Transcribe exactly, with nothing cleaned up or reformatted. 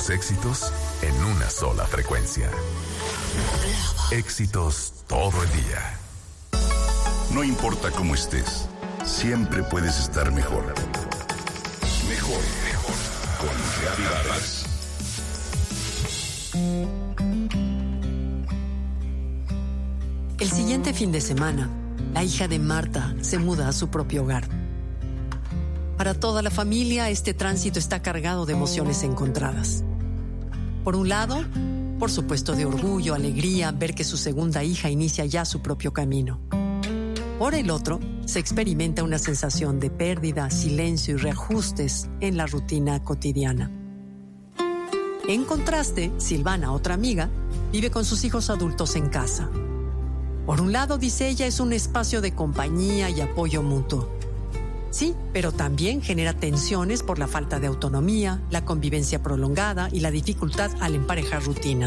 tus éxitos en una sola frecuencia. Éxitos todo el día. No importa cómo estés, siempre puedes estar mejor. Mejor, mejor. Con Gaby Vargas. El siguiente fin de semana, la hija de Marta se muda a su propio hogar. Para toda la familia, este tránsito está cargado de emociones encontradas. Por un lado, por supuesto de orgullo, alegría, ver que su segunda hija inicia ya su propio camino. Por el otro, se experimenta una sensación de pérdida, silencio y reajustes en la rutina cotidiana. En contraste, Silvana, otra amiga, vive con sus hijos adultos en casa. Por un lado, dice ella, es un espacio de compañía y apoyo mutuo. Sí, pero también genera tensiones por la falta de autonomía, la convivencia prolongada y la dificultad al emparejar rutinas.